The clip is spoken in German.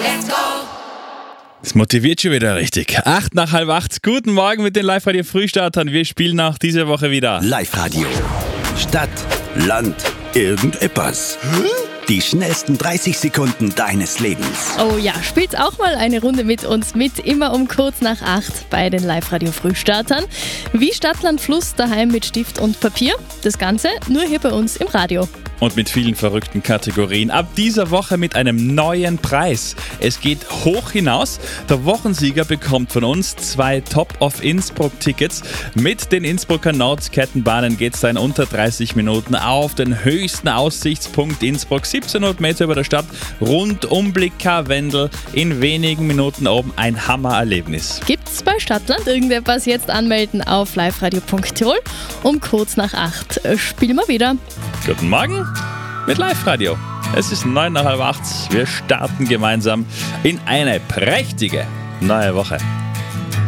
Das motiviert schon wieder richtig. 8 nach halb 8. Guten Morgen mit den Live-Radio-Frühstartern. Wir spielen auch diese Woche wieder. Live-Radio. Stadt, Land, irgendetwas. Die schnellsten 30 Sekunden deines Lebens. Oh ja, spielt auch mal eine Runde mit uns mit, immer um kurz nach 8 bei den Live-Radio-Frühstartern. Wie Stadt, Land, Fluss, daheim mit Stift und Papier. Das Ganze nur hier bei uns im Radio. Und mit vielen verrückten Kategorien. Ab dieser Woche mit einem neuen Preis. Es geht hoch hinaus. Der Wochensieger bekommt von uns 2 Top-of-Innsbruck-Tickets. Mit den Innsbrucker Nordkettenbahnen geht es da in unter 30 Minuten auf den höchsten Aussichtspunkt Innsbruck. 1700 Meter über der Stadt, Rundumblick Karwendel, in wenigen Minuten oben ein Hammererlebnis. Gibt's bei Stadtland irgendetwas? Jetzt anmelden auf liveradio.tirol. Um kurz nach 8 spielen wir wieder. Guten Morgen mit Live-Radio. Es ist 9 nach halb 8. Wir starten gemeinsam in eine prächtige neue Woche.